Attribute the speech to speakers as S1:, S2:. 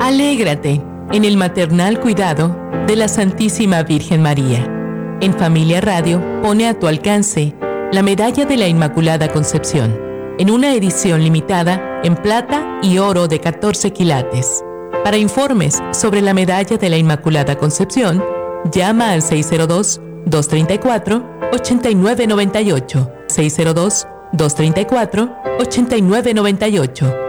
S1: Alégrate en el maternal cuidado de la Santísima Virgen María. En Familia Radio pone a tu alcance la Medalla de la Inmaculada Concepción, en una edición limitada en plata y oro de 14 quilates. Para informes sobre la Medalla de la Inmaculada Concepción, llama al 602-234-8998. 602-234-8998.